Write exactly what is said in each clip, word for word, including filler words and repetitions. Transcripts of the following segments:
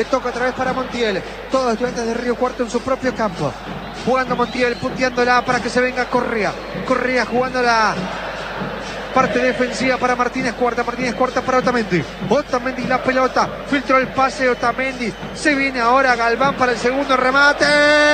Toca otra vez para Montiel. Todos estudiantes de Río Cuarto en su propio campo. Jugando Montiel, punteándola para que se venga Correa. Correa jugando la parte defensiva para Martínez Cuarta. Martínez Cuarta para Otamendi. Otamendi la pelota. Filtró el pase Otamendi. Se viene ahora Galván para el segundo remate.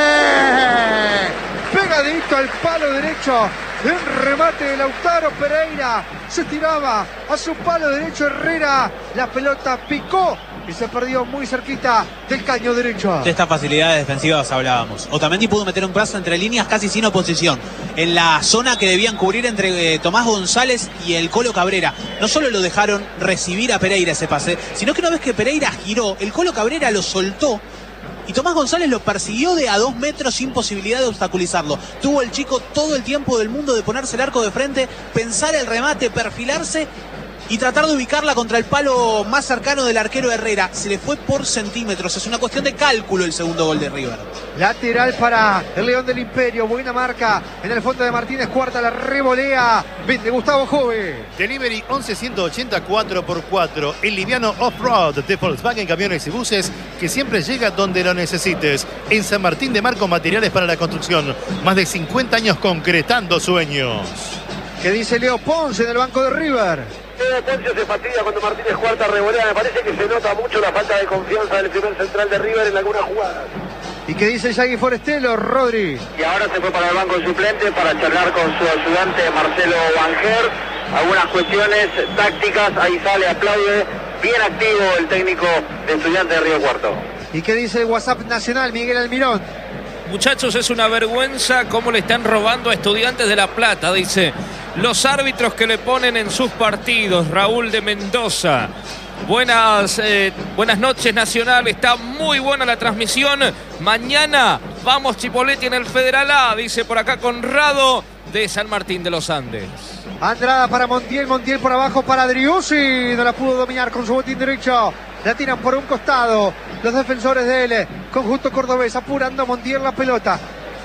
Pegadito al palo derecho. El remate de Lautaro Pereira. Se tiraba a su palo derecho Herrera. La pelota picó y se perdió muy cerquita del caño derecho. De estas facilidades defensivas hablábamos. Otamendi pudo meter un brazo entre líneas casi sin oposición. En la zona que debían cubrir entre eh, Tomás González y el Colo Cabrera. No solo lo dejaron recibir a Pereira ese pase, sino que una vez que Pereira giró, el Colo Cabrera lo soltó. Y Tomás González lo persiguió de a dos metros sin posibilidad de obstaculizarlo. Tuvo el chico todo el tiempo del mundo de ponerse el arco de frente, pensar el remate, perfilarse y tratar de ubicarla contra el palo más cercano del arquero Herrera. Se le fue por centímetros. Es una cuestión de cálculo el segundo gol de River. Lateral para el León del Imperio. Buena marca en el fondo de Martínez Cuarta. La revolea. Vende Gustavo Jove. Delivery once ciento ochenta cuatro por cuatro. El liviano off-road de Volkswagen Camiones y Buses que siempre llega donde lo necesites. En San Martín de Mar con materiales para la construcción. Más de cincuenta años concretando sueños. ¿Qué dice Leo Ponce en el banco de River? Leo Ponce se fatiga cuando Martínez Cuarta revolea. Me parece que se nota mucho la falta de confianza del primer central de River en algunas jugadas. ¿Y qué dice Yagui Forestelo, Rodri? Y ahora se fue para el banco suplente para charlar con su ayudante Marcelo Banger. Algunas cuestiones tácticas, ahí sale, aplaude. Bien activo el técnico de Estudiantes de Río Cuarto. ¿Y qué dice el WhatsApp nacional, Miguel Almirón? Muchachos, es una vergüenza cómo le están robando a Estudiantes de La Plata, dice. Los árbitros que le ponen en sus partidos, Raúl de Mendoza. Buenas, eh, buenas noches, Nacional. Está muy buena la transmisión. Mañana vamos Chipoleti en el Federal A, dice por acá Conrado de San Martín de los Andes. Andrada para Montiel, Montiel por abajo para Driussi. No la pudo dominar con su botín derecho. La tiran por un costado los defensores del conjunto cordobés, apurando a Montiel la pelota.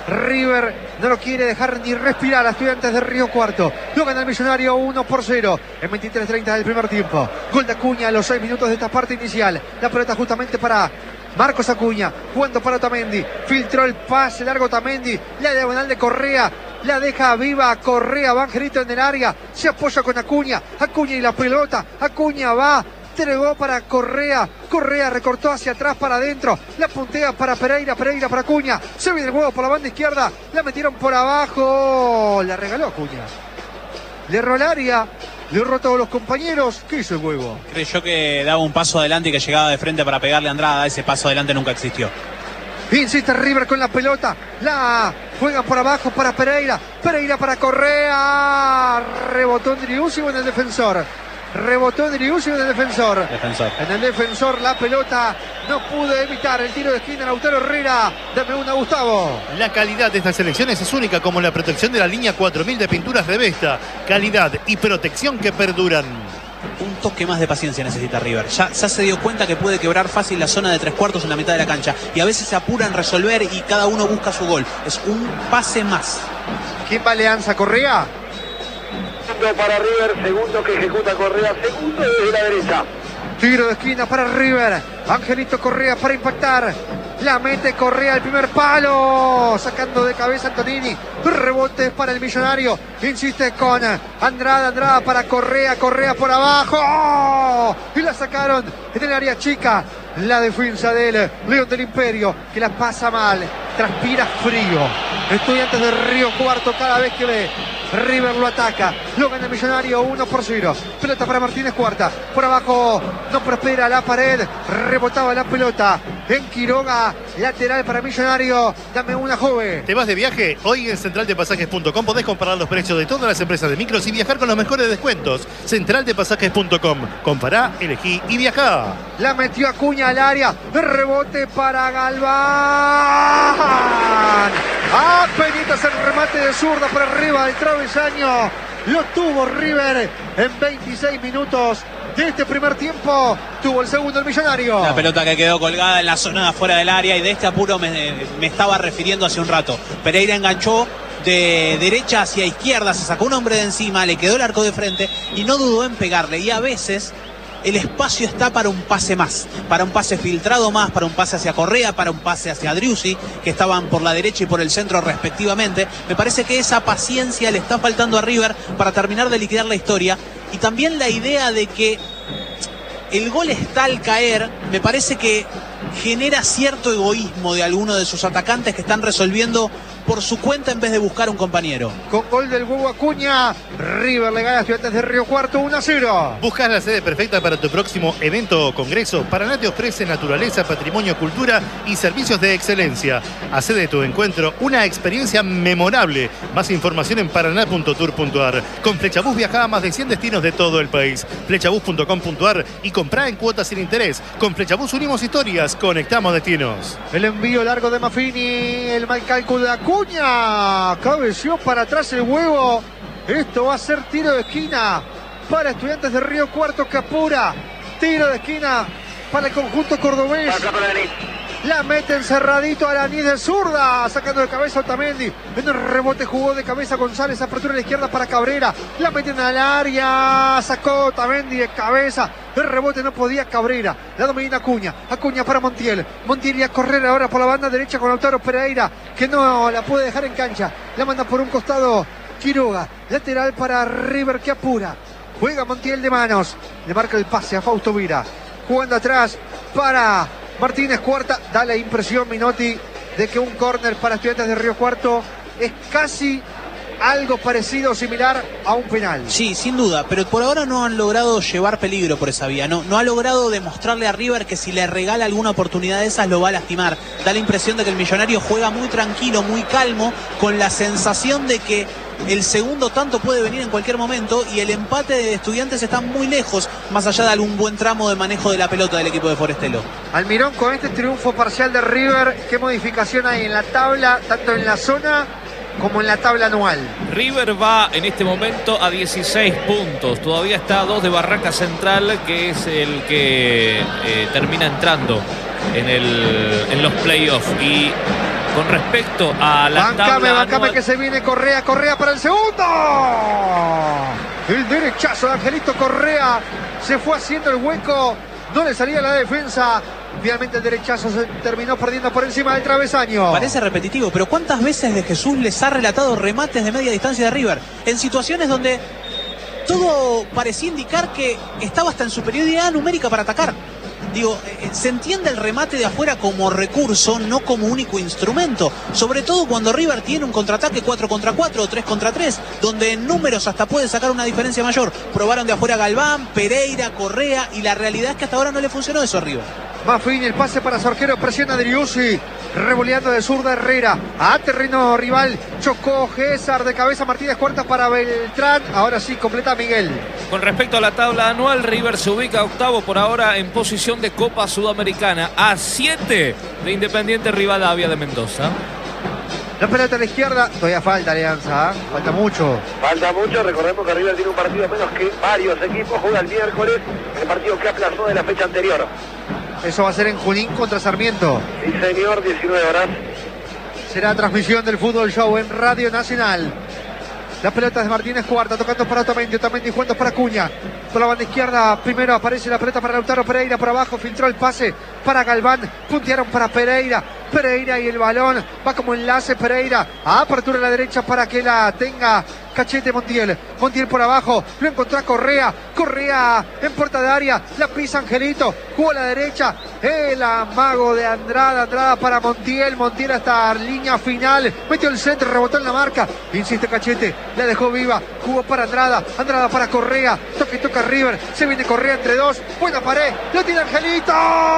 River no lo quiere dejar ni respirar a Estudiantes de Río Cuarto. Lo gana el Millonario uno por cero en veintitrés treinta del primer tiempo. Gol de Acuña a los seis minutos de esta parte inicial. La pelota justamente para Marcos Acuña, jugando para Otamendi. Filtró el pase largo Otamendi. La diagonal de Correa. La deja viva Correa. Vangerito en el área. Se apoya con Acuña. Acuña y la pelota. Acuña va. Entregó para Correa. Correa recortó hacia atrás para adentro. La puntea para Pereira. Pereira para Acuña. Se viene el huevo por la banda izquierda. La metieron por abajo. La regaló Acuña. Le erró el área. Le erró a todos los compañeros. ¿Qué hizo el huevo? Creyó que daba un paso adelante y que llegaba de frente para pegarle a Andrada. Ese paso adelante nunca existió. Insiste River con la pelota. La juega por abajo para Pereira. Pereira para Correa. Rebotó en Driussi en el defensor. Rebotó en Driussi en el defensor. Defensor. En el defensor la pelota no pudo evitar el tiro de esquina. Lautaro Herrera. Dame una, Gustavo. La calidad de estas selecciones es única, como la protección de la línea cuatro mil de pinturas Revesta. Calidad y protección que perduran. Un toque más de paciencia necesita River. Ya, ya se dio cuenta que puede quebrar fácil la zona de tres cuartos en la mitad de la cancha. Y a veces se apura en resolver y cada uno busca su gol. Es un pase más. ¿Quién va a Alianza? ¿Correa? Segundo para River, segundo que ejecuta Correa, segundo desde la derecha. Tiro de esquina para River. Angelito Correa para impactar. La mete Correa al primer palo. Sacando de cabeza Antonini. Rebote para el Millonario. Insiste con Andrada. Andrada para Correa. Correa por abajo. Y la sacaron en el área chica. La defensa del León del Imperio, que la pasa mal. Transpira frío. Estudiantes de Río Cuarto cada vez que ve River lo ataca. Lo gana el Millonario uno por cero. Pelota para Martínez Cuarta. Por abajo no prospera la pared. Rebotaba la pelota en Quiroga. Lateral para Millonario. Dame una, Jove. ¿Te vas de viaje? Hoy en central de pasajes punto com podés comparar los precios de todas las empresas de micros y viajar con los mejores descuentos. central de pasajes punto com. Compará, elegí y viajá. La metió Acuña al área. Rebote para Galván. Apenitas el remate de zurda por arriba del travesaño. Lo tuvo River en veintiséis minutos de este primer tiempo. Tuvo el segundo el Millonario. La pelota que quedó colgada en la zona de afuera del área, y de este apuro me, me estaba refiriendo hace un rato. Pereira enganchó de derecha hacia izquierda, se sacó un hombre de encima, le quedó el arco de frente y no dudó en pegarle. Y a veces el espacio está para un pase más, para un pase filtrado más, para un pase hacia Correa, para un pase hacia Driussi, que estaban por la derecha y por el centro respectivamente. Me parece que esa paciencia le está faltando a River para terminar de liquidar la historia. Y también la idea de que el gol está al caer, me parece que genera cierto egoísmo de algunos de sus atacantes que están resolviendo por su cuenta en vez de buscar un compañero. Con gol del huevo Acuña, River le gana a Estudiantes de Río Cuarto uno a cero. ¿Buscas la sede perfecta para tu próximo evento o congreso? Paraná te ofrece naturaleza, patrimonio, cultura y servicios de excelencia. Hacé de tu encuentro una experiencia memorable. Más información en paraná punto tour punto ar. Con Flechabús viaja a más de cien destinos de todo el país. flechabús punto com punto ar y comprá en cuotas sin interés. Con Flechabús unimos historias, conectamos destinos. El envío largo de Maffini, el mal cálculo de Acuña. Cabeció para atrás el huevo. Esto va a ser tiro de esquina para Estudiantes de Río Cuarto que apura. Tiro de esquina para el conjunto cordobés. La mete encerradito a la Alanis de zurda, sacando de cabeza Otamendi. En el rebote jugó de cabeza González, apertura a la izquierda para Cabrera. La meten al área, sacó Otamendi de cabeza. El rebote no podía Cabrera. La domina Acuña. Acuña para Montiel. Montiel y a correr ahora por la banda derecha con Lautaro Pereira, que no la puede dejar en cancha. La manda por un costado Quiroga. Lateral para River que apura. Juega Montiel de manos. Le marca el pase a Fausto Vira. Jugando atrás para Martínez Cuarta. Da la impresión, Minotti, de que un córner para Estudiantes de Río Cuarto es casi algo parecido o similar a un penal. Sí, sin duda, pero por ahora no han logrado llevar peligro por esa vía. No, no ha logrado demostrarle a River que si le regala alguna oportunidad de esas lo va a lastimar. Da la impresión de que el Millonario juega muy tranquilo, muy calmo, con la sensación de que el segundo tanto puede venir en cualquier momento y el empate de Estudiantes está muy lejos, más allá de algún buen tramo de manejo de la pelota del equipo de Forestelo. Almirón, con este triunfo parcial de River, ¿qué modificación hay en la tabla, tanto en la zona como en la tabla anual? River va en este momento a dieciséis puntos. Todavía está a dos de Barraca Central, que es el que eh, termina entrando en, el, en los playoffs. Y con respecto a la bancame, tabla bancame anual, que se viene Correa, Correa para el segundo. El derechazo de Angelito Correa se fue haciendo el hueco. No le salía la defensa. Finalmente el derechazo se terminó perdiendo por encima del travesaño. Parece repetitivo, pero ¿cuántas veces de Jesús les ha relatado remates de media distancia de River? En situaciones donde todo parecía indicar que estaba hasta en superioridad numérica para atacar. Digo, eh, se entiende el remate de afuera como recurso, no como único instrumento. Sobre todo cuando River tiene un contraataque cuatro contra cuatro o tres contra tres, donde en números hasta puede sacar una diferencia mayor. Probaron de afuera Galván, Pereira, Correa, y la realidad es que hasta ahora no le funcionó eso a River. Maffini, el pase para su arquero, presiona Driussi, revoleando de zurda Herrera, a terreno rival, chocó César de cabeza, Martínez Cuarta para Beltrán, ahora sí completa Miguel. con respecto a la tabla anual, River se ubica octavo por ahora en posición de Copa Sudamericana, a siete de Independiente Rivadavia de Mendoza. La pelota a la izquierda, todavía falta Alianza, ¿eh? Falta mucho. Falta mucho, recordemos que River tiene un partido menos que varios equipos, juega el miércoles, el partido que aplazó de la fecha anterior. Eso va a ser en Junín contra Sarmiento. Sí señor, diecinueve horas. Será transmisión del Fútbol Show en Radio Nacional. La pelota es de Martínez Cuarta, tocando para Otamendi, Otamendi jugando para Acuña. Por la banda izquierda, primero aparece la pelota para Lautaro Pereira, por abajo filtró el pase para Galván, puntearon para Pereira, Pereira y el balón, va como enlace Pereira, a apertura a la derecha para que la tenga Cachete Montiel, Montiel por abajo, lo encontró a Correa, Correa en puerta de área, la pisa Angelito, jugó a la derecha, el amago de Andrada, Andrada para Montiel, Montiel hasta línea final, metió el centro, rebotó en la marca, insiste Cachete, la dejó viva, jugó para Andrada, Andrada para Correa, toca y toca River, se viene Correa entre dos, buena pared, lo tira Angelito,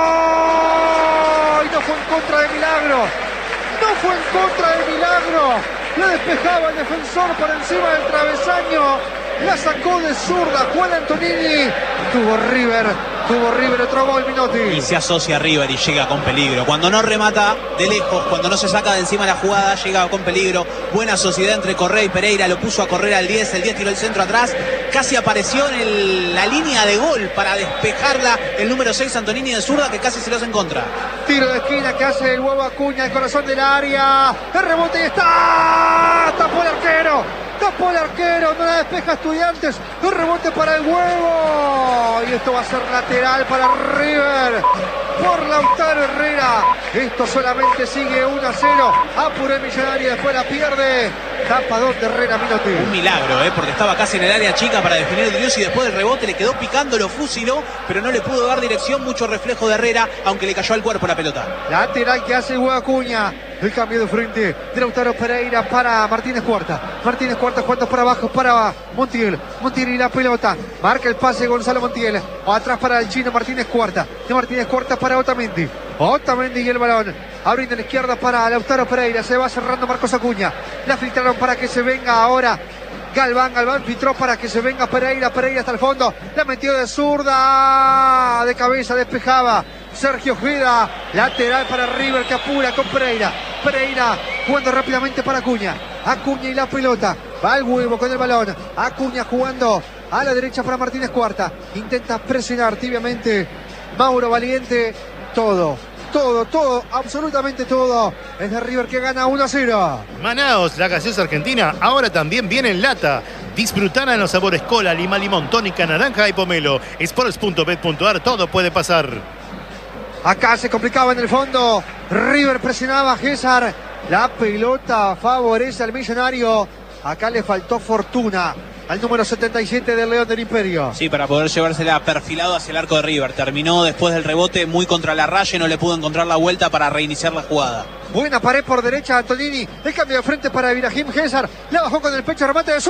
y no fue en contra de Milagro, no fue en contra de Milagro, la despejaba el defensor por encima del travesaño, la sacó de zurda Juan Antonini, tuvo River, tuvo River otro gol, Minotti. Y se asocia a River y llega con peligro. Cuando no remata de lejos, cuando no se saca de encima la jugada, llega con peligro. Buena sociedad entre Correa y Pereira, lo puso a correr al diez, el diez tiró el centro atrás, casi apareció en el, la línea de gol para despejarla el número seis Antonini de zurda, que casi se lo hace en contra. Tiro de esquina que hace el huevo Acuña, el corazón del área, el rebote y está, tapó el arquero. tapó el arquero, no la despeja Estudiantes, un rebote para el Huevo, y esto va a ser lateral para River, por Lautaro Herrera. Esto solamente sigue uno a cero, apuró el Millonario, después la pierde, tapador de Herrera, Minotti. Un milagro, ¿eh? Porque estaba casi en el área chica para definir Driussi, y después del rebote le quedó picando, lo fusiló, pero no le pudo dar dirección, mucho reflejo de Herrera, aunque le cayó al cuerpo la pelota. Lateral que hace el Huevo Acuña. El cambio de frente de Lautaro Pereira para Martínez Cuarta. Martínez Cuarta jugando para abajo para Montiel. Montiel y la pelota. Marca el pase Gonzalo Montiel. Atrás para el chino Martínez Cuarta. De Martínez Cuarta para Otamendi. Otamendi y el balón. Abriendo a la izquierda para Lautaro Pereira. Se va cerrando Marcos Acuña. La filtraron para que se venga ahora Galván, Galván filtró para que se venga Pereira, Pereira hasta el fondo, la metió de zurda, de cabeza despejaba Sergio Ojeda, lateral para River que apura con Pereira, Pereira jugando rápidamente para Acuña, Acuña y la pelota, va el Huevo con el balón, Acuña jugando a la derecha para Martínez Cuarta, intenta presionar tibiamente Mauro Valiente, todo. Todo, todo, absolutamente todo. Es de River que gana uno a cero. Manaos, la gaseosa argentina, ahora también viene en lata. Disfrutar en los sabores cola, lima, limón, tónica, naranja y pomelo. Sports punto bet punto ar, todo puede pasar. Acá se complicaba en el fondo. River presionaba a César. La pelota favorece al Millonario. Acá le faltó fortuna al número setenta y siete del León del Imperio. Sí, para poder llevársela perfilado hacia el arco de River. Terminó después del rebote muy contra la raya y no le pudo encontrar la vuelta para reiniciar la jugada. Buena pared por derecha Antonini. El cambio de frente para Ibrahim César. La bajó con el pecho, remate de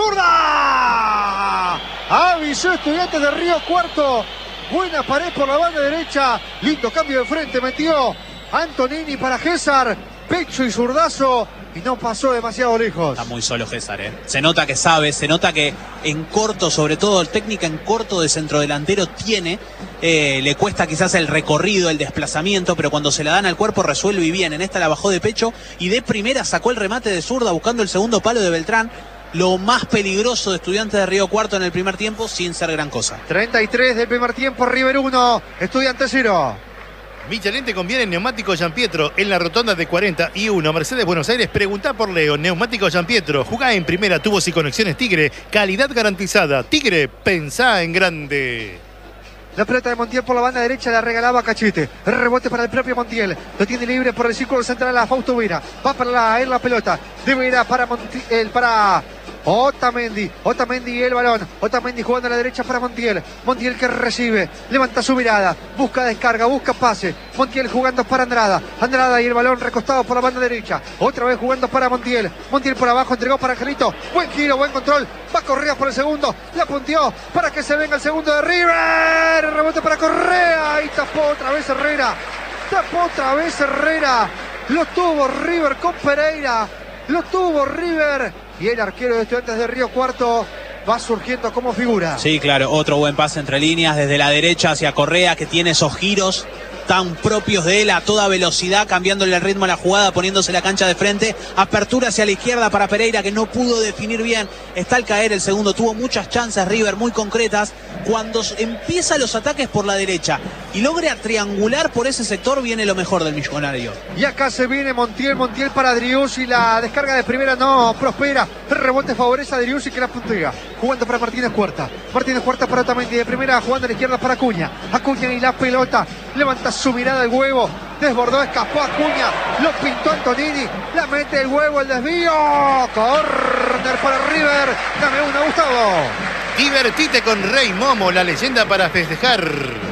zurda. Avisó Estudiantes de Río Cuarto. Buena pared por la banda derecha. Lindo cambio de frente. Metió Antonini para César. Pecho y zurdazo. Y no pasó demasiado lejos. Está muy solo César, ¿eh? Se nota que sabe, se nota que en corto, sobre todo técnica en corto de centrodelantero tiene. Eh, le cuesta quizás el recorrido, el desplazamiento, pero cuando se la dan al cuerpo resuelve bien. En esta la bajó de pecho y de primera sacó el remate de zurda buscando el segundo palo de Beltrán. Lo más peligroso de Estudiantes de Río Cuarto en el primer tiempo sin ser gran cosa. treinta y tres del primer tiempo, River uno, Estudiantes cero. Michelin te conviene Neumático Giampietro en la rotonda de cuarenta y uno, Mercedes Buenos Aires. Preguntá por Leo. Neumático Giampietro, jugá en primera, tubos y conexiones Tigre, calidad garantizada. Tigre, pensá en grande. La pelota de Montiel por la banda derecha la regalaba Cachete. El rebote para el propio Montiel. Lo tiene libre por el círculo central a Fausto Vera. Va para la, en la pelota. De Vera para Montiel, para Otamendi. Otamendi y el balón. Otamendi jugando a la derecha para Montiel. Montiel que recibe. Levanta su mirada. Busca descarga, busca pase. Montiel jugando para Andrada. Andrada y el balón recostado por la banda derecha. Otra vez jugando para Montiel. Montiel por abajo, entregó para Angelito. Buen giro, buen control. Va Correa por el segundo. La punteó para que se venga el segundo de River. Rebote para Correa. Y tapó otra vez Herrera. Tapó otra vez Herrera. Lo tuvo River con Pereira. Lo tuvo River. Y el arquero de Estudiantes de Río Cuarto va surgiendo como figura. Sí, claro, otro buen pase entre líneas desde la derecha hacia Correa, que tiene esos giros tan propios de él a toda velocidad, cambiándole el ritmo a la jugada, poniéndose la cancha de frente. Apertura hacia la izquierda para Pereira, que no pudo definir bien. Está al caer el segundo, tuvo muchas chances River, muy concretas. Cuando empieza los ataques por la derecha y logra triangular por ese sector, viene lo mejor del Millonario. Y acá se viene Montiel, Montiel para Driussi, la descarga de primera no prospera. El rebote favorece a Driussi que la puntea. Jugando para Martínez Cuarta. Martínez Cuarta para Otamendi de primera, jugando a la izquierda para Acuña. Acuña y la pelota. Levanta su mirada el Huevo. Desbordó, escapó Acuña. Lo pintó Antonini. La mete el Huevo, el desvío. Corner para River. Dame una, Gustavo. Divertite con Rey Momo, la leyenda para festejar.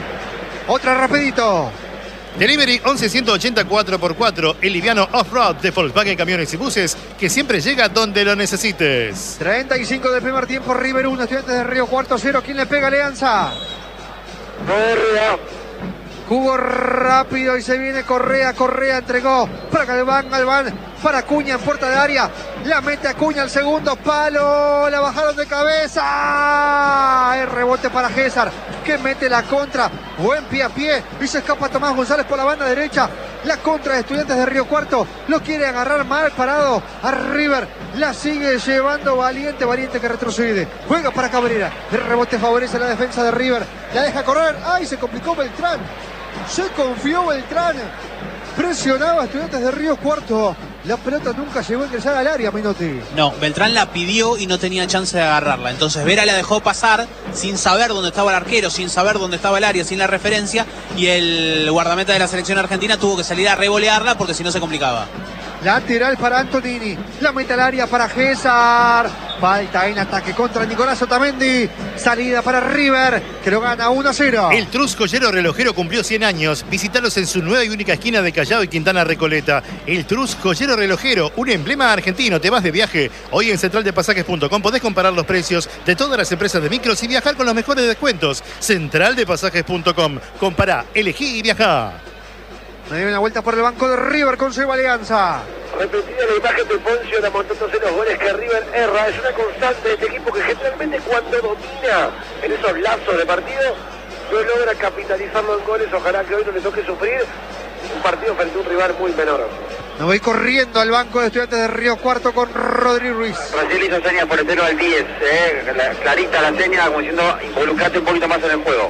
Otra rapidito. Delivery once ciento ochenta cuatro por cuatro, el liviano off-road de Volkswagen Camiones y Buses, que siempre llega donde lo necesites. treinta y cinco del primer tiempo, River uno, Estudiantes de Río Cuarto cero. ¿Quién le pega, Alianza? Correa. Jugó rápido y se viene Correa. Correa entregó para Galván. Galván para Acuña en puerta de área. La mete Acuña al segundo palo. La bajaron de cabeza. El rebote para César, que mete la contra. Buen pie a pie. Y se escapa Tomás González por la banda derecha. La contra de Estudiantes de Río Cuarto. Lo quiere agarrar mal parado a River. La sigue llevando Valiente. Valiente que retrocede. Juega para Cabrera. El rebote favorece a la defensa de River. La deja correr. ¡Ay! Se complicó Beltrán. Se confió Beltrán. Presionaba a Estudiantes de Río Cuarto. La pelota nunca llegó a ingresar al área, Menotti. No, Beltrán la pidió y no tenía chance de agarrarla. Entonces Vera la dejó pasar sin saber dónde estaba el arquero, sin saber dónde estaba el área, sin la referencia. Y el guardameta de la selección argentina tuvo que salir a revolearla porque si no se complicaba. Lateral para Antonini. La mete al área para César. Falta en ataque contra Nicolás Otamendi. Salida para River, que lo gana uno a cero. El Trus Joyero Relojero cumplió cien años. Visítalos en su nueva y única esquina de Callao y Quintana Recoleta. El Trus Joyero Relojero, un emblema argentino. Te vas de viaje. Hoy en central de pasajes punto com podés comparar los precios de todas las empresas de micros y viajar con los mejores descuentos. central de pasajes punto com. Compará, elegí y viajá. Me dio una vuelta por el banco de River con Seba Alianza. Repetida la imagen de Poncio remontándose los goles que River erra. Es una constante de este equipo que generalmente cuando domina en esos lapsos de partido no logra capitalizarlo en goles. Ojalá que hoy no le toque sufrir un partido frente a un rival muy menor. Me voy corriendo al banco de Estudiantes de Río Cuarto con Rodrigo Ruiz. Brasil hizo señas por el cero al diez, eh, la, clarita la seña, como diciendo involucrate un poquito más en el juego.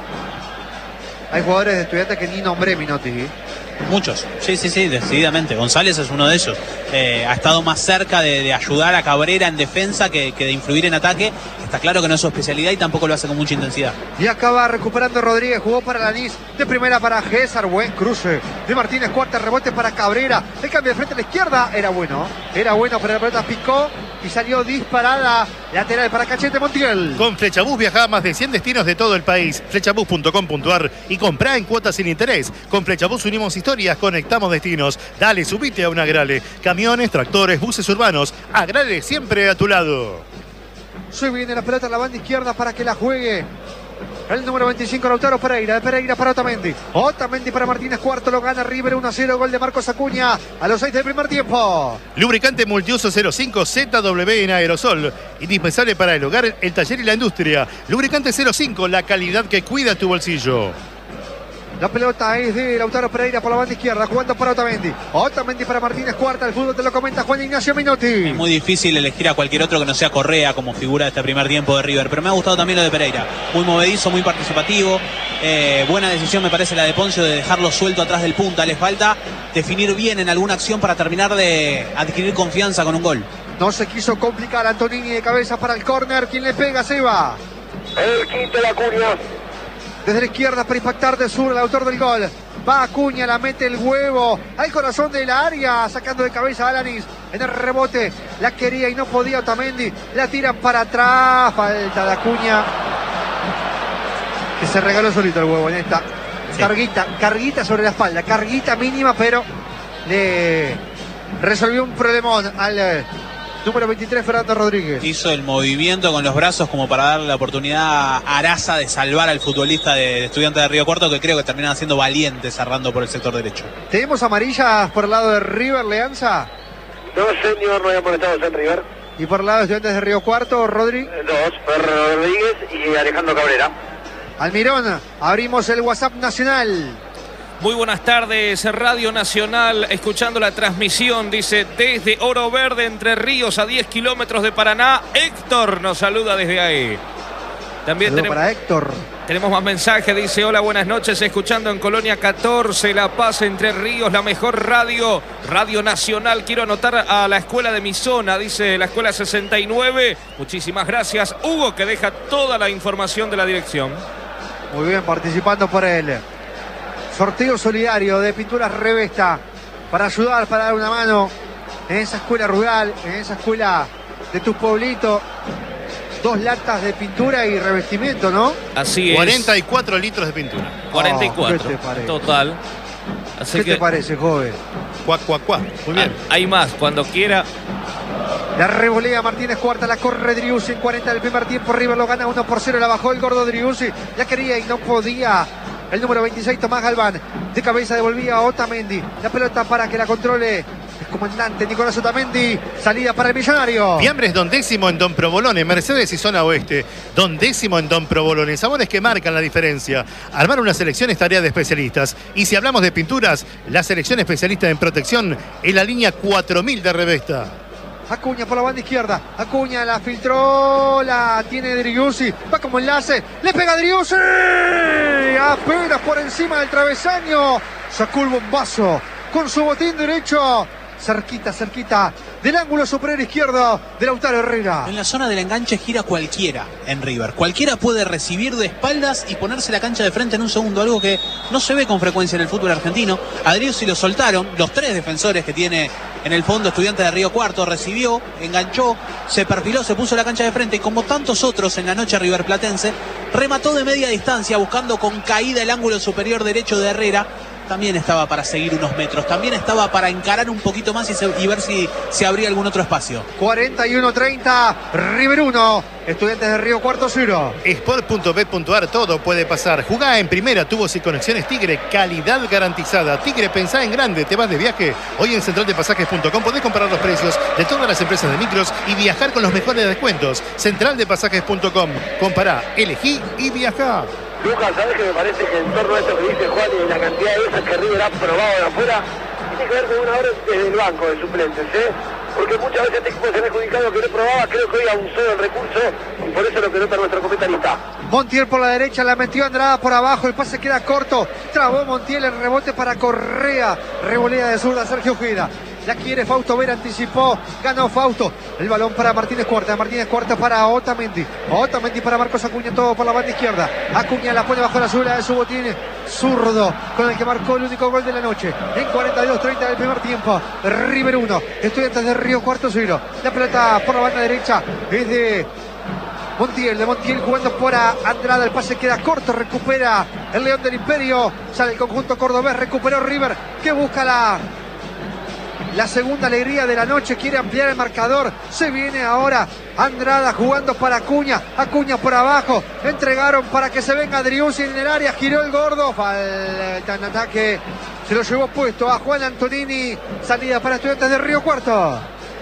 Hay jugadores de Estudiantes que ni nombré, Menotti. Muchos, sí, sí, sí, decididamente. González es uno de ellos. Eh, ha estado más cerca de, de ayudar a Cabrera en defensa que, que de influir en ataque. Está claro que no es su especialidad y tampoco lo hace con mucha intensidad. Y acaba recuperando Rodríguez, jugó para Lanís, de primera para César, buen cruce de Martínez, cuarta rebote para Cabrera, el cambio de frente a la izquierda, era bueno, era bueno, pero la pelota picó y salió disparada, lateral para Cachete Montiel. Con Flechabús viajá a más de cien destinos de todo el país. Flechabús punto com punto ar y comprá en cuotas sin interés. Con Flechabús unimos historias, conectamos destinos. Dale, subite a un Agrale. Camiones, tractores, buses urbanos. Agrale siempre a tu lado. Se viene la pelota en la banda izquierda para que la juegue el número veinticinco, Lautaro Pereira. De Pereira para Otamendi. Otamendi para Martínez, cuarto, lo gana River uno a cero. Gol de Marcos Acuña a los seis del primer tiempo. Lubricante multiuso cero cinco Z W en aerosol. Indispensable para el hogar, el taller y la industria. Lubricante cero cinco, la calidad que cuida tu bolsillo. La pelota es de Lautaro Pereira por la banda izquierda, jugando para Otamendi. Otamendi para Martínez, cuarta. El fútbol te lo comenta Juan Ignacio Menotti. Es muy difícil elegir a cualquier otro que no sea Correa como figura de este primer tiempo de River, pero me ha gustado también lo de Pereira. Muy movedizo, muy participativo. Eh, buena decisión me parece la de Poncio de dejarlo suelto atrás del punta. Le falta definir bien en alguna acción para terminar de adquirir confianza con un gol. No se quiso complicar Antonini, de cabeza para el córner. ¿Quién le pega? Seba. El quinto de Acuña. Desde la izquierda para impactar de sur el autor del gol. Va Acuña, la mete el huevo al corazón de la área, sacando de cabeza a Alanis. En el rebote la quería y no podía Otamendi. La tiran para atrás. Falta de Acuña, que se regaló solito el huevo en esta. Sí. Carguita, carguita sobre la espalda. Carguita mínima, pero le resolvió un problemón al número veintitrés, Fernando Rodríguez. Hizo el movimiento con los brazos como para darle la oportunidad a Araza de salvar al futbolista de Estudiantes de Río Cuarto, que creo que terminan siendo valientes cerrando por el sector derecho. ¿Tenemos amarillas por el lado de River, Leanza? No, señor, no había molestado en River. ¿Y por el lado de Estudiantes de Río Cuarto, Rodri? Dos, Ferro Rodríguez y Alejandro Cabrera. Almirón, abrimos el WhatsApp nacional. Muy buenas tardes, Radio Nacional, escuchando la transmisión, dice, desde Oro Verde, Entre Ríos, a diez kilómetros de Paraná, Héctor nos saluda desde ahí. También tenemos, para Héctor. Tenemos más mensajes, dice, hola, buenas noches, escuchando en Colonia catorce, La Paz, Entre Ríos, la mejor radio, Radio Nacional. Quiero anotar a la escuela de mi zona, dice la escuela sesenta y nueve. Muchísimas gracias, Hugo, que deja toda la información de la dirección. Muy bien, participando por él. Sorteo solidario de Pinturas Revesta para ayudar, para dar una mano en esa escuela rural, en esa escuela de tu pueblito. Dos latas de pintura y revestimiento, ¿no? Así es. cuarenta y cuatro litros de pintura. cuarenta y cuatro. Oh, ¿qué te parece? Total. Así ¿Qué que... te parece, joven? Cuac, cuac, cuac. Muy bien. Ah, hay más, cuando quiera. La revolea Martínez, cuarta, la corre Driussi en cuarenta del primer tiempo. River lo gana uno por cero, la bajó el gordo Driussi. La quería y no podía. El número veintiséis, Tomás Galván, de cabeza devolvía a Otamendi. La pelota para que la controle el comandante Nicolás Otamendi. Salida para el millonario. Fiambres Don Décimo en Don Provolone, Mercedes y Zona Oeste. Don Décimo en Don Provolone. Sabores que marcan la diferencia. Armar una selección es tarea de especialistas. Y si hablamos de pinturas, la selección especialista en protección es la línea cuatro mil de Revesta. Acuña por la banda izquierda. Acuña la filtró. La tiene Driussi. Va como enlace. Le pega Driussi. Apenas por encima del travesaño. Sacó el bombazo con su botín derecho. cerquita, cerquita del ángulo superior izquierdo de Lautaro Herrera. En la zona del enganche gira cualquiera en River. Cualquiera puede recibir de espaldas y ponerse la cancha de frente en un segundo, algo que no se ve con frecuencia en el fútbol argentino. A Driussi lo soltaron, los tres defensores que tiene en el fondo Estudiantes de Río Cuarto, recibió, enganchó, se perfiló, se puso la cancha de frente y como tantos otros en la noche riverplatense, remató de media distancia buscando con caída el ángulo superior derecho de Herrera. También estaba para seguir unos metros, también estaba para encarar un poquito más y, se, y ver si se abría algún otro espacio. cuarenta y uno treinta, River uno, Estudiantes de Río Cuarto cero. Sport punto bet punto ar, todo puede pasar. Jugá en primera, tubos y conexiones Tigre, calidad garantizada. Tigre, pensá en grande, te vas de viaje. Hoy en central de pasajes punto com podés comparar los precios de todas las empresas de micros y viajar con los mejores descuentos. central de pasajes punto com, compará, elegí y viajá. Lucas, ¿sabes que me parece que en torno a esto que dice Juan y la cantidad de veces que River ha probado de afuera, tiene que ver con una hora desde el banco de suplentes, ¿eh? Porque muchas veces este equipo se ha adjudicado que no probaba, creo que hoy abusó del recurso y por eso lo que nota nuestro comentarista. Montiel por la derecha, la metió Andrada por abajo, el pase queda corto, trabó Montiel, el rebote para Correa, revolea de zurda Sergio Ojeda. La quiere Fausto Vera, anticipó, ganó Fausto. El balón para Martínez Cuarta, Martínez Cuarta para Otamendi. Otamendi para Marcos Acuña, todo por la banda izquierda. Acuña la pone bajo la suela de su botín zurdo, con el que marcó el único gol de la noche. En cuarenta y dos treinta del primer tiempo. River uno, Estudiantes de Río Cuarto cero. La pelota por la banda derecha es de Montiel, de Montiel jugando por Andrada, el pase queda corto, recupera el León del Imperio, sale el conjunto cordobés, recuperó River, que busca la... La segunda alegría de la noche, quiere ampliar el marcador. Se viene ahora Andrada jugando para Acuña. Acuña por abajo. Entregaron para que se venga Driussi en el área. Giró el gordo. Falta en ataque. Se lo llevó puesto a Juan Antonini. Salida para Estudiantes de Río Cuarto.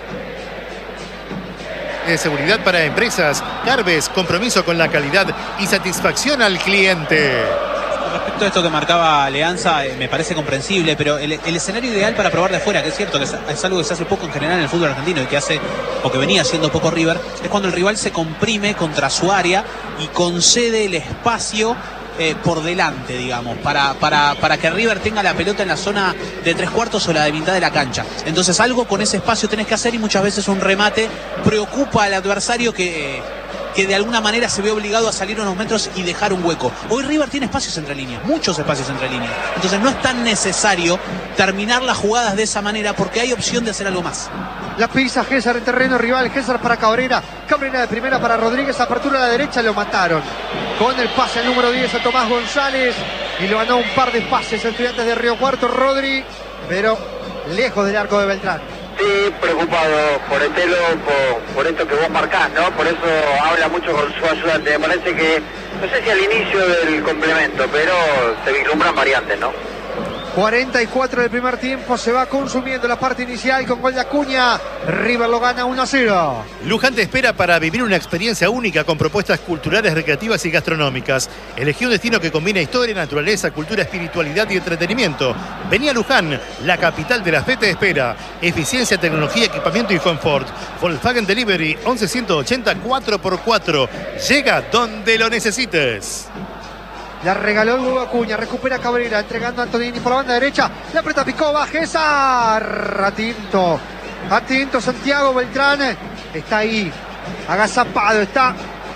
De seguridad para empresas. Carves, compromiso con la calidad y satisfacción al cliente. Respecto a esto que marcaba Leanza, eh, me parece comprensible, pero el, el escenario ideal para probar de afuera, que es cierto que es, es algo que se hace poco en general en el fútbol argentino y que hace, o que venía haciendo poco River, es cuando el rival se comprime contra su área y concede el espacio eh, por delante, digamos, para, para, para que River tenga la pelota en la zona de tres cuartos o la de mitad de la cancha. Entonces algo con ese espacio tenés que hacer y muchas veces un remate preocupa al adversario que... Eh, que de alguna manera se ve obligado a salir unos metros y dejar un hueco. Hoy River tiene espacios entre líneas, muchos espacios entre líneas. Entonces no es tan necesario terminar las jugadas de esa manera porque hay opción de hacer algo más. La pisa Gésar en terreno rival, Gésar para Cabrera, Cabrera de primera para Rodríguez, apertura a la derecha, lo mataron. Con el pase al número diez a Tomás González y lo ganó un par de pases a Estudiantes de Río Cuarto, Rodri, pero lejos del arco de Beltrán. Sí, preocupado por el telo, por, por esto que vos marcás, ¿no? Por eso habla mucho con su ayudante. Me parece que, no sé si al inicio del complemento, pero se vislumbran variantes, ¿no? cuarenta y cuatro del primer tiempo, se va consumiendo la parte inicial con gol de Acuña. River lo gana uno a cero. Luján te espera para vivir una experiencia única con propuestas culturales, recreativas y gastronómicas. Elegí un destino que combina historia, naturaleza, cultura, espiritualidad y entretenimiento. Vení a Luján, la capital de la fe te espera. Eficiencia, tecnología, equipamiento y confort. Volkswagen Delivery once ciento ochenta cuatro por cuatro. Llega donde lo necesites. La regaló el Hugo Acuña, recupera Cabrera, entregando a Antonini por la banda derecha. La aprieta Picova, Gésar. Atinto, atinto Santiago Beltrán. Está ahí, agazapado, está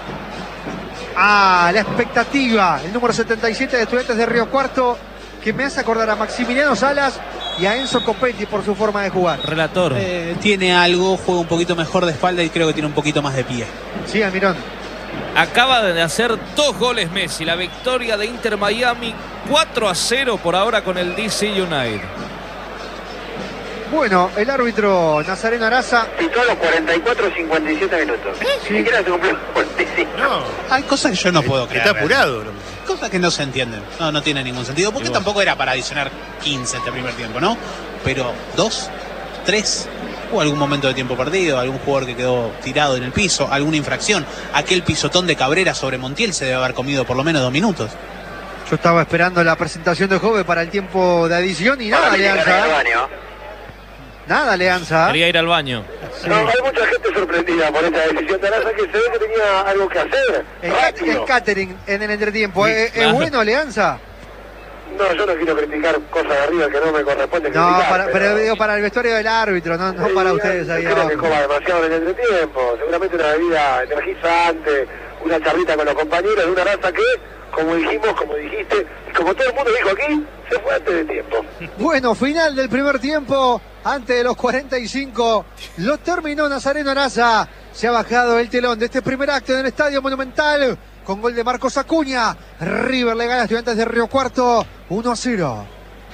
a la expectativa. El número setenta y siete de Estudiantes de Río Cuarto, que me hace acordar a Maximiliano Salas y a Enzo Copetti por su forma de jugar. Relator. Eh, tiene algo, juega un poquito mejor de espalda y creo que tiene un poquito más de pie. Sí, Almirón. Acaba de hacer dos goles Messi. La victoria de Inter Miami cuatro a cero por ahora con el D C United. Bueno, el árbitro Nazareno Araza Pitó a los cuarenta y cuatro cincuenta y siete minutos. Sí. Ni siquiera se cumplió cuarenta y cinco. No, Hay cosas que yo no puedo creer. está apurado. Cosas que no se entienden. No, no tiene ningún sentido. Porque tampoco era para adicionar quince este primer tiempo, ¿no? Pero dos, tres, hubo algún momento de tiempo perdido, algún jugador que quedó tirado en el piso, alguna infracción. Aquel pisotón de Cabrera sobre Montiel se debe haber comido por lo menos dos minutos. Yo estaba esperando la presentación de Jove para el tiempo de adición y nada, Para mí que Alianza. gana el baño. Nada, Alianza. Quería ir al baño. Sí. No, hay mucha gente sorprendida por esta decisión de Araza, que se ve que tenía algo que hacer. El, Rápido. el catering en el entretiempo. Sí, ¿Es, claro. ¿Es bueno, Alianza? No, yo no quiero criticar cosas de arriba que no me corresponde No, criticar. para, pero digo para el vestuario del árbitro, no, no Sí, para ustedes ahí creo abajo. que coma demasiado en el entretiempo. Seguramente una bebida energizante, una charlita con los compañeros de una raza que, como dijimos, como dijiste, y como todo el mundo dijo aquí, se fue antes de tiempo. Bueno, final del primer tiempo, antes de los cuarenta y cinco, lo terminó Nazareno Araza. Se ha bajado el telón de este primer acto en el Estadio Monumental, con gol de Marcos Acuña. River le gana a Estudiantes de Río Cuarto, uno a cero.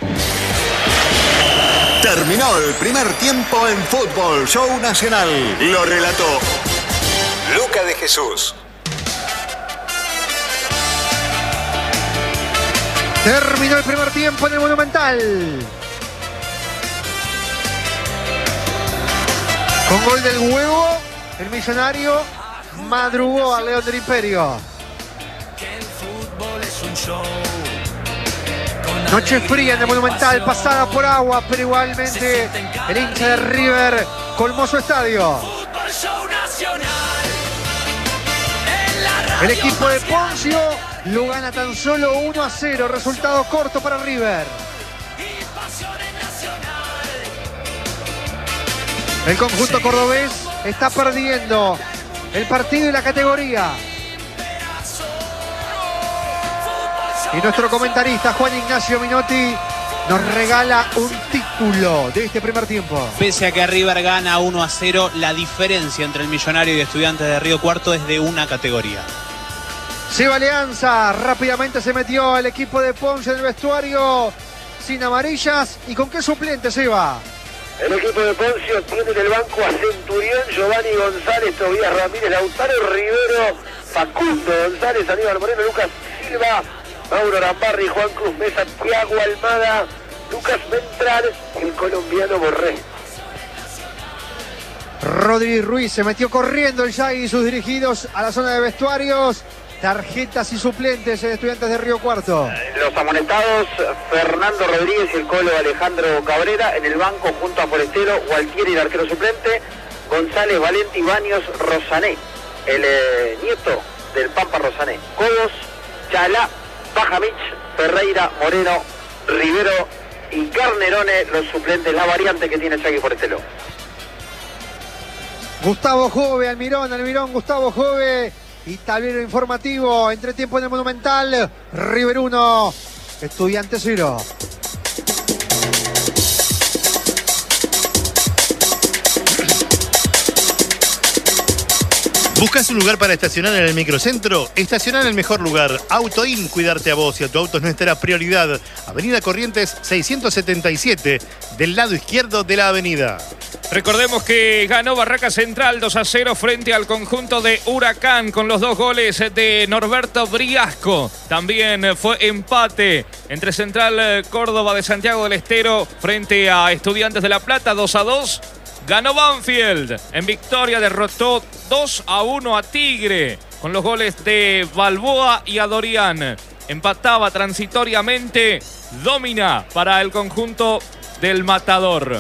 Terminó el primer tiempo en Fútbol Show Nacional. Lo relató Luca de Jesús. Terminó el primer tiempo en el Monumental. Con gol del Huevo, el Millonario madrugó al León del Imperio. Noche fría en el Monumental, pasada por agua, pero igualmente el hincha de River colmó su estadio. El equipo de Poncio lo gana tan solo uno a cero, resultado corto para River. El conjunto cordobés está perdiendo el partido y la categoría. Y nuestro comentarista Juan Ignacio Minotti nos regala un título de este primer tiempo. Pese a que River gana uno a cero, la diferencia entre el Millonario y Estudiantes de Río Cuarto es de una categoría. Seba Alianza rápidamente se metió el equipo de Ponce en el vestuario sin amarillas. ¿Y con qué suplente, Seba? El equipo de Poncio tiene en el banco a Centurión, Giovanni González, Tobías Ramírez, Lautaro Rivero, Facundo González, Aníbal Moreno, Lucas Silva, Mauro Rambarri, Juan Cruz Mesa, Thiago Almada, Lucas Ventral y el colombiano Borré. Rodríguez Ruiz se metió corriendo el Yagui y sus dirigidos a la zona de vestuarios. Tarjetas y suplentes en Estudiantes de Río Cuarto. Los amonestados, Fernando Rodríguez y el colo Alejandro Cabrera. En el banco junto a Forestero, Gualtieri, el arquero suplente, González, Valenti, Baños, Rosané, el eh, nieto del Pampa Rosané, Codos, Chalá, Bajamich, Ferreira, Moreno, Rivero y Carnerone, los suplentes, la variante que tiene Yagui Forestero. Gustavo Jove, Almirón, Almirón, Gustavo Jove. Y tablero informativo, entretiempo en el Monumental, River uno, Estudiantes cero. ¿Buscas un lugar para estacionar en el microcentro? Estacionar en el mejor lugar. AutoIn, cuidarte a vos y a tu auto es nuestra prioridad. Avenida Corrientes seiscientos setenta y siete, del lado izquierdo de la avenida. Recordemos que ganó Barraca Central dos a cero frente al conjunto de Huracán con los dos goles de Norberto Briasco. También fue empate entre Central Córdoba de Santiago del Estero frente a Estudiantes de La Plata, dos a dos. Ganó Banfield. En victoria derrotó dos a uno a Tigre con los goles de Balboa y Adorián. Empataba transitoriamente Domina para el conjunto del Matador.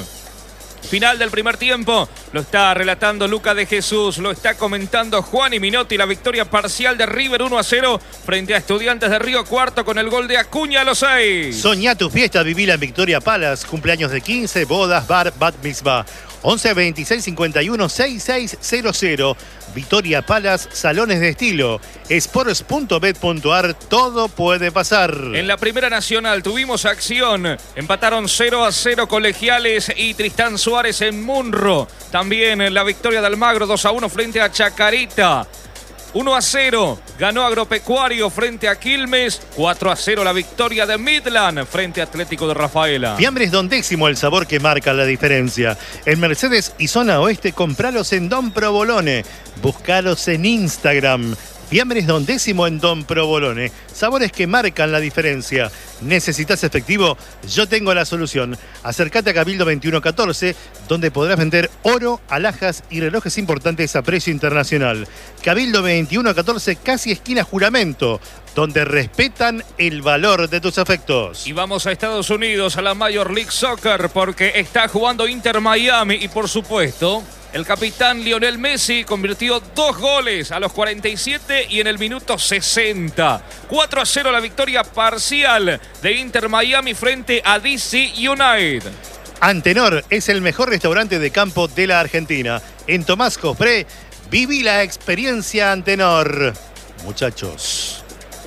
Final del primer tiempo, lo está relatando Luca de Jesús, lo está comentando Juan y Minotti, la victoria parcial de River uno a cero frente a Estudiantes de Río Cuarto con el gol de Acuña a los seis. Soñá tu fiesta, vivila en Victoria Palace, cumpleaños de quince, bodas, bar, bat mitzvah. once veintiséis cincuenta y uno sesenta y seis cero cero. Victoria Palace, salones de estilo. Sports punto bet punto ar, todo puede pasar. En la Primera Nacional tuvimos acción. Empataron cero a cero Colegiales y Tristán Suárez en Munro. También la victoria de Almagro dos a uno frente a Chacarita. uno a cero ganó Agropecuario frente a Quilmes. cuatro a cero la victoria de Midland frente a Atlético de Rafaela. Fiambres Don Décimo, el sabor que marca la diferencia. En Mercedes y zona oeste, compralos en Don Provolone. Buscalos en Instagram. Fiambres Don Décimo en Don Provolone. Sabores que marcan la diferencia. ¿Necesitas efectivo? Yo tengo la solución. Acércate a Cabildo veintiuno catorce, donde podrás vender oro, alhajas y relojes importantes a precio internacional. Cabildo veintiuno catorce, casi esquina Juramento, donde respetan el valor de tus afectos. Y vamos a Estados Unidos, a la Major League Soccer, porque está jugando Inter Miami y por supuesto El capitán Lionel Messi convirtió dos goles a los cuarenta y siete y en el minuto sesenta. cuatro a cero la victoria parcial de Inter Miami frente a D C United. Antenor es el mejor restaurante de campo de la Argentina. En Tomás Cospré, viví la experiencia Antenor. Muchachos.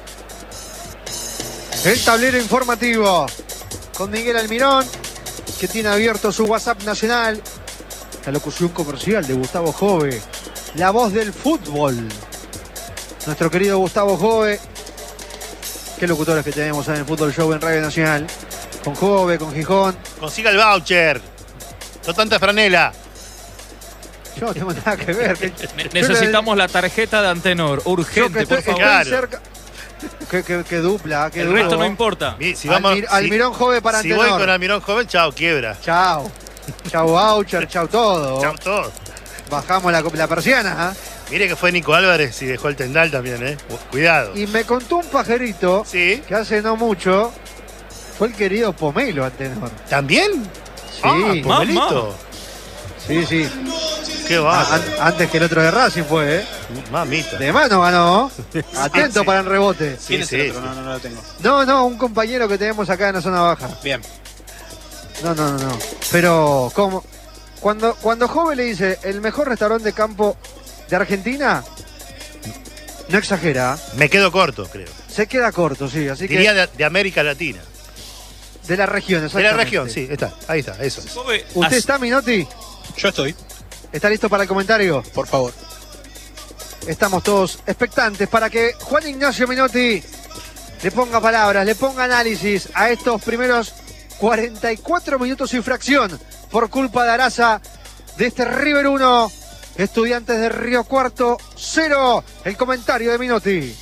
El tablero informativo con Miguel Almirón, que tiene abierto su WhatsApp nacional. La locución comercial de Gustavo Jove, la voz del fútbol. Nuestro querido Gustavo Jove. Qué locutores que tenemos en el Fútbol Show en Radio Nacional. Con Jove, con Gijón. Consiga el voucher. No tanta franela. Yo no tengo nada que ver. Ne necesitamos la tarjeta de Antenor. Urgente, estoy, por favor. Claro. Cerca. Qué, qué, qué dupla, qué El duro. resto no importa. Si vamos, Almir Almirón si, Jove para si Antenor. Si voy con Almirón Jove, chao, quiebra. Chao. Chao voucher, chao todo. Chao todo. Bajamos la, la persiana. ¿eh? Mire que fue Nico Álvarez y dejó el tendal también, ¿eh? Cuidado. Y me contó un pajarito sí. que hace no mucho fue el querido Pomelo Antenor. ¿También? Sí. Ah, Pomelito. Sí, sí. Qué va. An antes que el otro de Racing fue, ¿eh? Mamita. De mano ganó. Atento sí. para el rebote. ¿Quién es sí, el otro? sí. No, no, no lo tengo. No, no, un compañero que tenemos acá en la zona baja. Bien. No, no, no, no. Pero, ¿cómo? Cuando, cuando Jove le dice el mejor restaurante de campo de Argentina, no exagera. Me quedo corto, creo. Se queda corto, sí. Así Diría que de, de América Latina. de la región, De exactamente. la región, sí, está. Ahí está, eso. Jove, ¿Usted está, Minotti? Yo estoy. ¿Está listo para el comentario? Por favor. Estamos todos expectantes para que Juan Ignacio Minotti le ponga palabras, le ponga análisis a estos primeros cuarenta y cuatro minutos y fracción por culpa de Araza de este River uno, Estudiantes de Río Cuarto cero. El comentario de Minotti.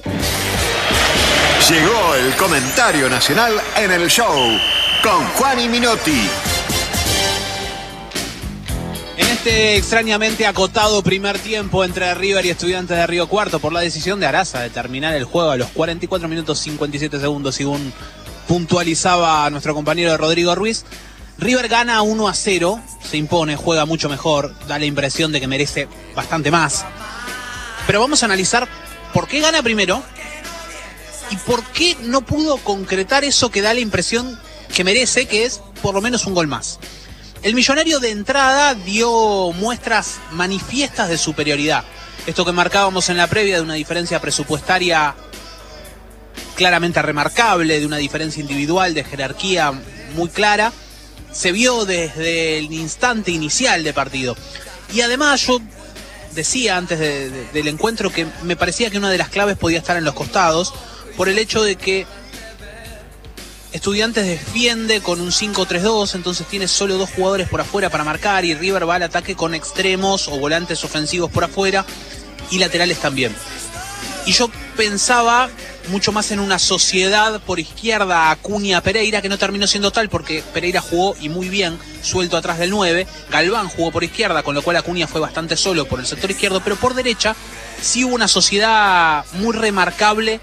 Llegó el comentario nacional en el show con Juan y Minotti. En este extrañamente acotado primer tiempo entre River y Estudiantes de Río Cuarto por la decisión de Araza de terminar el juego a los cuarenta y cuatro minutos cincuenta y siete segundos, según puntualizaba nuestro compañero Rodrigo Ruiz, River gana uno a cero, se impone, juega mucho mejor, da la impresión de que merece bastante más. Pero vamos a analizar por qué gana primero y por qué no pudo concretar eso que da la impresión que merece, que es por lo menos un gol más. El Millonario de entrada dio muestras manifiestas de superioridad. Esto que marcábamos en la previa de una diferencia presupuestaria claramente remarcable, de una diferencia individual, de jerarquía muy clara, se vio desde el instante inicial de partido. Y además yo decía antes de, de, del encuentro que me parecía que una de las claves podía estar en los costados, por el hecho de que Estudiantes defiende con un cinco tres dos, entonces tiene solo dos jugadores por afuera para marcar y River va al ataque con extremos o volantes ofensivos por afuera y laterales también. Y yo pensaba mucho más en una sociedad por izquierda Acuña-Pereira, que no terminó siendo tal porque Pereira jugó y muy bien suelto atrás del nueve, Galván jugó por izquierda, con lo cual Acuña fue bastante solo por el sector izquierdo, pero por derecha sí hubo una sociedad muy remarcable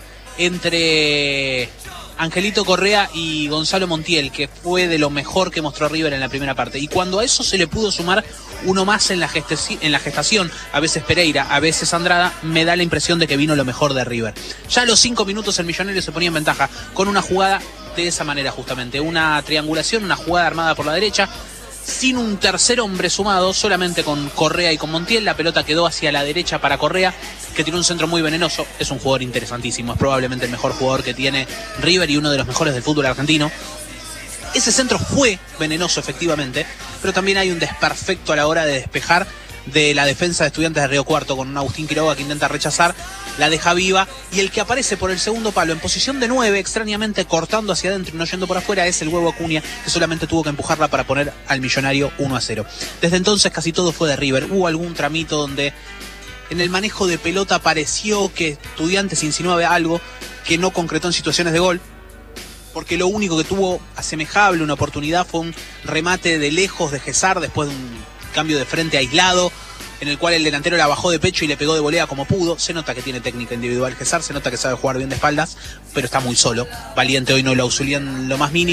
entre Angelito Correa y Gonzalo Montiel, que fue de lo mejor que mostró River en la primera parte. Y cuando a eso se le pudo sumar uno más en la, en la gestación, a veces Pereira, a veces Andrada, me da la impresión de que vino lo mejor de River. Ya a los cinco minutos el Millonario se ponía en ventaja con una jugada de esa manera justamente. Una triangulación, una jugada armada por la derecha, sin un tercer hombre sumado, solamente con Correa y con Montiel. La pelota quedó hacia la derecha para Correa, que tiene un centro muy venenoso. Es un jugador interesantísimo, es probablemente el mejor jugador que tiene River y uno de los mejores del fútbol argentino. Ese centro fue venenoso efectivamente, pero también hay un desperfecto a la hora de despejar de la defensa de Estudiantes de Río Cuarto, con un Agustín Quiroga que intenta rechazar, la deja viva, y el que aparece por el segundo palo en posición de nueve, extrañamente cortando hacia adentro y no yendo por afuera, es el Huevo Acuña, que solamente tuvo que empujarla para poner al Millonario uno a cero. Desde entonces casi todo fue de River. Hubo algún tramito donde en el manejo de pelota pareció que Estudiantes insinuaba algo que no concretó en situaciones de gol, porque lo único que tuvo asemejable una oportunidad fue un remate de lejos de Gesar después de un cambio de frente aislado, en el cual el delantero la bajó de pecho y le pegó de volea como pudo. Se nota que tiene técnica individual Gesar, se nota que sabe jugar bien de espaldas, pero está muy solo. Valiente hoy no lo auxilió en lo más mínimo.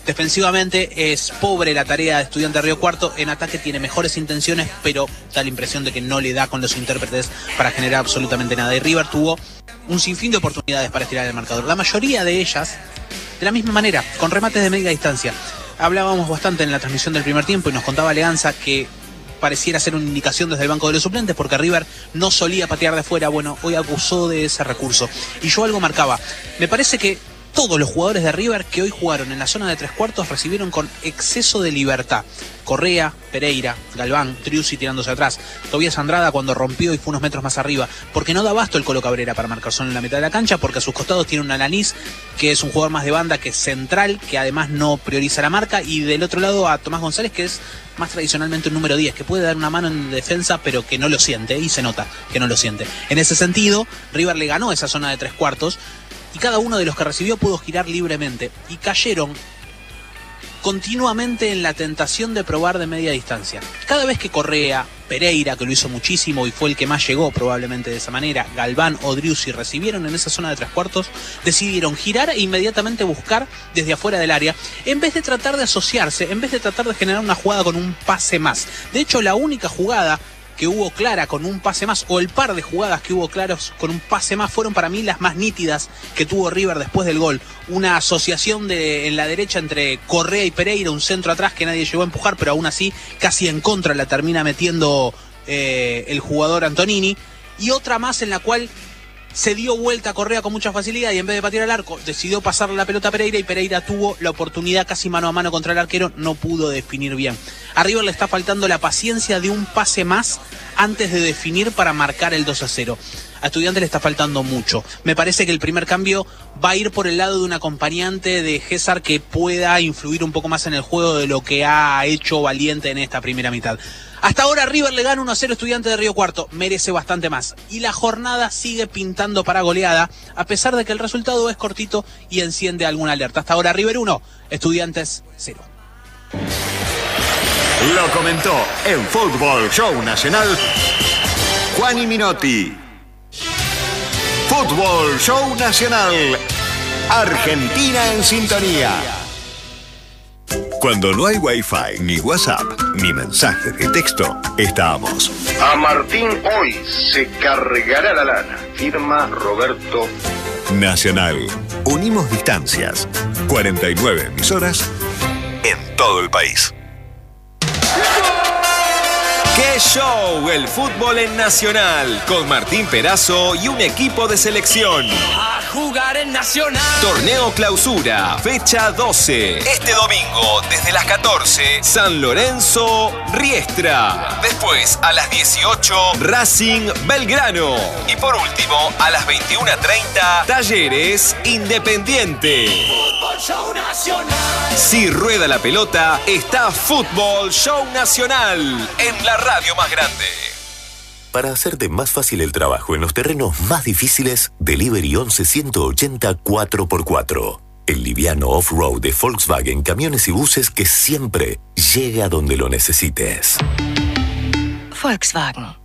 Defensivamente es pobre la tarea de Estudiantes de Río Cuarto. En ataque tiene mejores intenciones, pero da la impresión de que no le da con los intérpretes para generar absolutamente nada. Y River tuvo un sinfín de oportunidades para estirar el marcador. La mayoría de ellas de la misma manera, con remates de media distancia. Hablábamos bastante en la transmisión del primer tiempo y nos contaba Leanza que pareciera ser una indicación desde el banco de los suplentes porque River no solía patear de fuera. Bueno, hoy abusó de ese recurso. Y yo algo marcaba. Me parece que todos los jugadores de River que hoy jugaron en la zona de tres cuartos recibieron con exceso de libertad. Correa, Pereira, Galván, Driussi tirándose atrás, Tobías Andrada cuando rompió y fue unos metros más arriba, porque no da abasto el Colo Cabrera para marcar zona en la mitad de la cancha, porque a sus costados tiene un Alanís que es un jugador más de banda, que es central, que además no prioriza la marca, y del otro lado a Tomás González, que es más tradicionalmente un número diez, que puede dar una mano en defensa, pero que no lo siente, y se nota que no lo siente. En ese sentido, River le ganó esa zona de tres cuartos, y cada uno de los que recibió pudo girar libremente. Y cayeron continuamente en la tentación de probar de media distancia. Cada vez que Correa, Pereira, que lo hizo muchísimo y fue el que más llegó probablemente de esa manera, Galván o Driussi recibieron en esa zona de tres cuartos, decidieron girar e inmediatamente buscar desde afuera del área, en vez de tratar de asociarse, en vez de tratar de generar una jugada con un pase más. De hecho, la única jugada que hubo clara con un pase más, o el par de jugadas que hubo claros con un pase más, fueron para mí las más nítidas que tuvo River después del gol. Una asociación de, en la derecha entre Correa y Pereira, un centro atrás que nadie llegó a empujar, pero aún así casi en contra la termina metiendo eh, el jugador Antonini, y otra más en la cual se dio vuelta a Correa con mucha facilidad y en vez de patear al arco decidió pasarle la pelota a Pereira, y Pereira tuvo la oportunidad casi mano a mano contra el arquero, no pudo definir bien. A River le está faltando la paciencia de un pase más antes de definir para marcar el dos a cero. A Estudiantes le está faltando mucho. Me parece que el primer cambio va a ir por el lado de un acompañante de Gésar que pueda influir un poco más en el juego de lo que ha hecho Valiente en esta primera mitad. Hasta ahora River le gana uno a cero Estudiantes de Río Cuarto, merece bastante más. Y la jornada sigue pintando para goleada, a pesar de que el resultado es cortito y enciende alguna alerta. Hasta ahora River uno, Estudiantes cero. Lo comentó en Fútbol Show Nacional Juani Minotti. Fútbol Show Nacional, Argentina en sintonía. Cuando no hay Wi-Fi, ni WhatsApp, ni mensaje de texto, estamos. A Martín hoy se cargará la lana. Firma Roberto. Nacional. Unimos distancias. cuarenta y nueve emisoras en todo el país. ¡Qué show! El fútbol en Nacional, con Martín Perazo y un equipo de selección. A jugar en Nacional. Torneo Clausura, fecha doce. Este domingo, desde las catorce, San Lorenzo, Riestra. Después, a las dieciocho, Racing, Belgrano. Y por último, a las veintiuna treinta, Talleres, Independiente. Fútbol Show Nacional. Si rueda la pelota, está Fútbol Show Nacional en la radio más grande. Para hacerte más fácil el trabajo en los terrenos más difíciles, Delivery once ciento ochenta cuatro por cuatro. El liviano off-road de Volkswagen Camiones y Buses que siempre llega donde lo necesites. Volkswagen.